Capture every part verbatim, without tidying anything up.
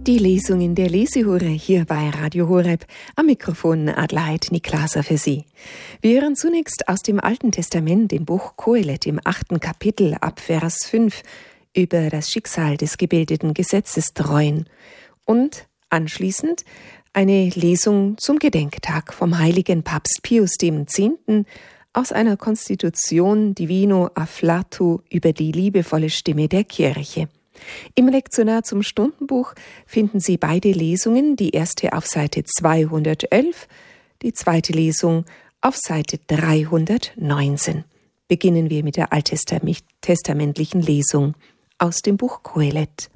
Die Lesung in der Lesehure hier bei Radio Horeb. Am Mikrofon Adelheid Niklaser für Sie. Wir hören zunächst aus dem Alten Testament im Buch Kohelet im achten Kapitel ab Vers fünf über das Schicksal des gebildeten Gesetzestreuen und anschließend eine Lesung zum Gedenktag vom heiligen Papst Pius dem Zehnten aus einer Constitution Divino Afflato über die liebevolle Stimme der Kirche. Im Lektionar zum Stundenbuch finden Sie beide Lesungen, die erste auf Seite zweihundertelf, die zweite Lesung auf Seite dreihundertneunzehn. Beginnen wir mit der alttestamentlichen Lesung aus dem Buch Kohelet.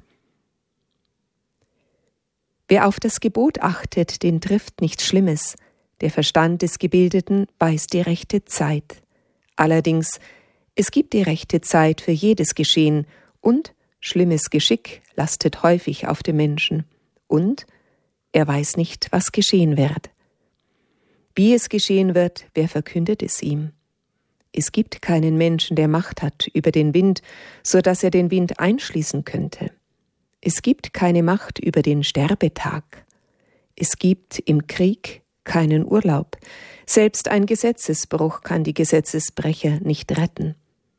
Wer auf das Gebot achtet, den trifft nichts Schlimmes. Der Verstand des Gebildeten weiß die rechte Zeit. Allerdings, es gibt die rechte Zeit für jedes Geschehen und schlimmes Geschick lastet häufig auf dem Menschen. Und er weiß nicht, was geschehen wird. Wie es geschehen wird, wer verkündet es ihm? Es gibt keinen Menschen, der Macht hat über den Wind, so dass er den Wind einschließen könnte. Es gibt keine Macht über den Sterbetag. Es gibt im Krieg keinen Urlaub. Selbst ein Gesetzesbruch kann die Gesetzesbrecher nicht retten.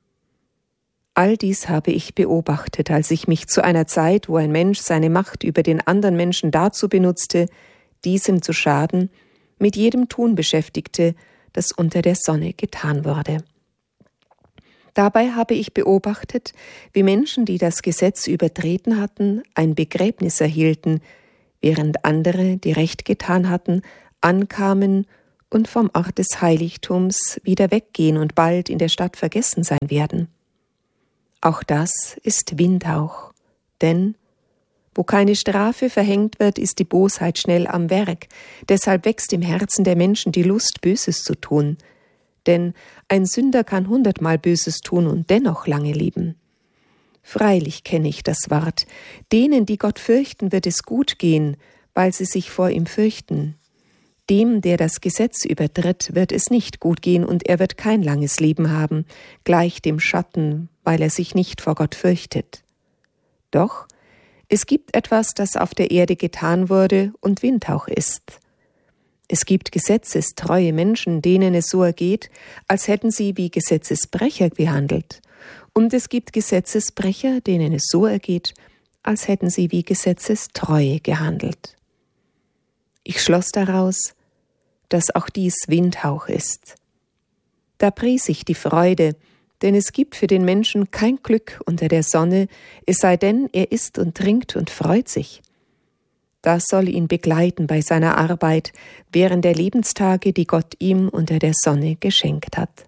All dies habe ich beobachtet, als ich mich zu einer Zeit, wo ein Mensch seine Macht über den anderen Menschen dazu benutzte, diesem zu schaden, mit jedem Tun beschäftigte, das unter der Sonne getan wurde. Dabei habe ich beobachtet, wie Menschen, die das Gesetz übertreten hatten, ein Begräbnis erhielten, während andere, die Recht getan hatten, ankamen und vom Ort des Heiligtums wieder weggehen und bald in der Stadt vergessen sein werden. Auch das ist Windhauch, denn wo keine Strafe verhängt wird, ist die Bosheit schnell am Werk. Deshalb wächst im Herzen der Menschen die Lust, Böses zu tun. Denn ein Sünder kann hundertmal Böses tun und dennoch lange leben. Freilich kenne ich das Wort. Denen, die Gott fürchten, wird es gut gehen, weil sie sich vor ihm fürchten. Dem, der das Gesetz übertritt, wird es nicht gut gehen und er wird kein langes Leben haben, gleich dem Schatten, weil er sich nicht vor Gott fürchtet. Doch es gibt etwas, das auf der Erde getan wurde und Windhauch ist. Es gibt gesetzestreue Menschen, denen es so ergeht, als hätten sie wie Gesetzesbrecher gehandelt. Und es gibt Gesetzesbrecher, denen es so ergeht, als hätten sie wie Gesetzestreue gehandelt. Ich schloss daraus, dass auch dies Windhauch ist. Da pries ich die Freude, denn es gibt für den Menschen kein Glück unter der Sonne, es sei denn, er isst und trinkt und freut sich. Das soll ihn begleiten bei seiner Arbeit während der Lebenstage, die Gott ihm unter der Sonne geschenkt hat.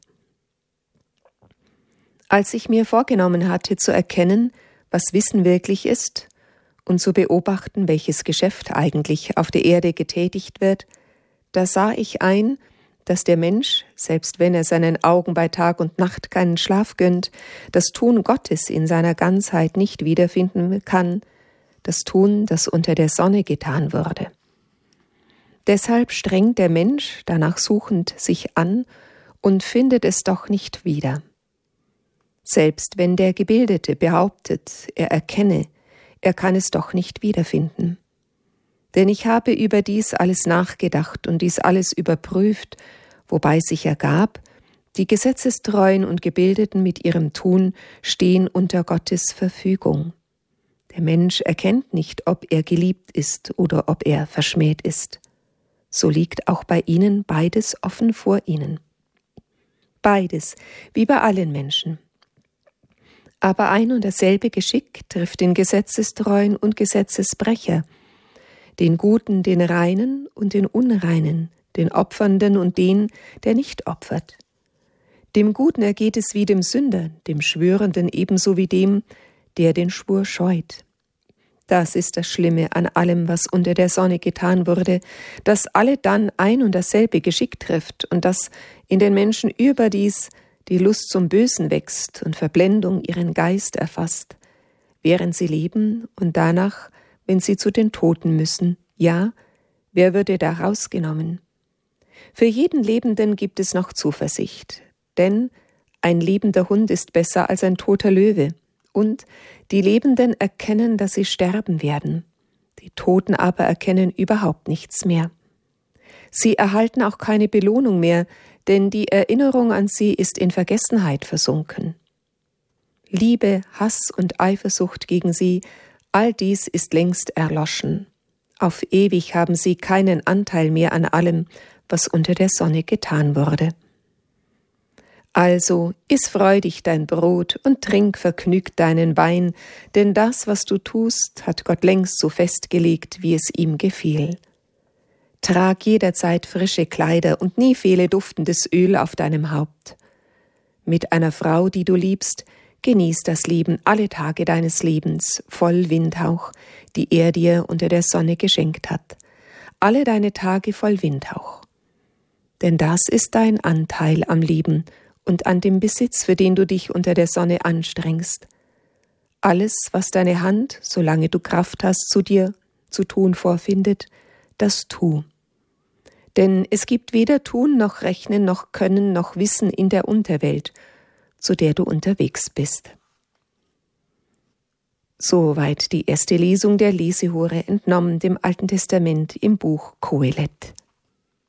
Als ich mir vorgenommen hatte zu erkennen, was Wissen wirklich ist, und zu beobachten, welches Geschäft eigentlich auf der Erde getätigt wird, da sah ich ein, dass der Mensch, selbst wenn er seinen Augen bei Tag und Nacht keinen Schlaf gönnt, das Tun Gottes in seiner Ganzheit nicht wiederfinden kann, das Tun, das unter der Sonne getan wurde. Deshalb strengt der Mensch, danach suchend, sich an und findet es doch nicht wieder. Selbst wenn der Gebildete behauptet, er erkenne, er kann es doch nicht wiederfinden. Denn ich habe über dies alles nachgedacht und dies alles überprüft, wobei sich ergab, die Gesetzestreuen und Gebildeten mit ihrem Tun stehen unter Gottes Verfügung. Der Mensch erkennt nicht, ob er geliebt ist oder ob er verschmäht ist. So liegt auch bei ihnen beides offen vor ihnen. Beides, wie bei allen Menschen. Aber ein und dasselbe Geschick trifft den Gesetzestreuen und Gesetzesbrecher, den Guten, den Reinen und den Unreinen, den Opfernden und den, der nicht opfert. Dem Guten ergeht es wie dem Sünder, dem Schwörenden ebenso wie dem, der den Schwur scheut. Das ist das Schlimme an allem, was unter der Sonne getan wurde, dass alle dann ein und dasselbe Geschick trifft und dass in den Menschen überdies die Lust zum Bösen wächst und Verblendung ihren Geist erfasst, während sie leben und danach, wenn sie zu den Toten müssen, ja, wer würde da rausgenommen? Für jeden Lebenden gibt es noch Zuversicht, denn ein lebender Hund ist besser als ein toter Löwe, und die Lebenden erkennen, dass sie sterben werden. Die Toten aber erkennen überhaupt nichts mehr. Sie erhalten auch keine Belohnung mehr, denn die Erinnerung an sie ist in Vergessenheit versunken. Liebe, Hass und Eifersucht gegen sie, all dies ist längst erloschen. Auf ewig haben sie keinen Anteil mehr an allem, was unter der Sonne getan wurde. Also iss freudig dein Brot und trink vergnügt deinen Wein, denn das, was du tust, hat Gott längst so festgelegt, wie es ihm gefiel. Trag jederzeit frische Kleider und nie fehle duftendes Öl auf deinem Haupt. Mit einer Frau, die du liebst, genieß das Leben alle Tage deines Lebens, voll Windhauch, die er dir unter der Sonne geschenkt hat. Alle deine Tage voll Windhauch. Denn das ist dein Anteil am Leben und an dem Besitz, für den du dich unter der Sonne anstrengst. Alles, was deine Hand, solange du Kraft hast, zu dir zu tun vorfindet, das tu. Denn es gibt weder Tun noch Rechnen noch Können noch Wissen in der Unterwelt, zu der du unterwegs bist. Soweit die erste Lesung der Lesehure entnommen dem Alten Testament im Buch Kohelet.